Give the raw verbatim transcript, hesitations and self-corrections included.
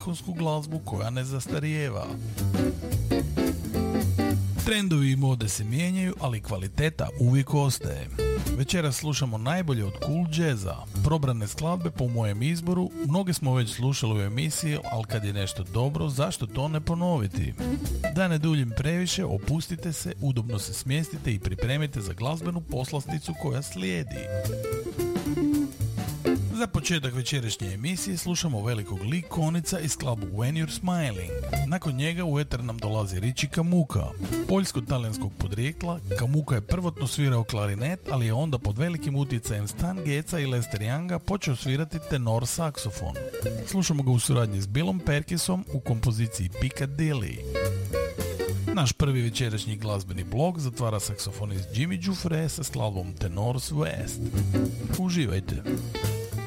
vrhunsku glazbu koja ne zastarijeva. Trendovi i mode se mijenjaju, ali kvaliteta uvijek ostaje. Večeras slušamo najbolje od cool jazza, probrane skladbe po mojem izboru, mnoge smo već slušali u emisiji, ali kad je nešto dobro, zašto to ne ponoviti? Da ne duljim previše, opustite se, udobno se smjestite i pripremite za glazbenu poslasticu koja slijedi. Za početak večerašnje emisije slušamo velikog Lee Konica i skladbu When You're Smiling. Nakon njega u eter nam dolazi Richie Kamuka. Poljsko-talijanskog podrijekla, Kamuka je prvotno svirao klarinet, ali je onda pod velikim utjecajem Stan Getza i Lester Younga počeo svirati tenor saksofon. Slušamo ga u suradnji s Billom Perkisom u kompoziciji Piccadilly. Naš prvi večerašnji glazbeni blok zatvara saksofonist Jimmy Giuffre sa skladbom Tenor's West. Uživajte!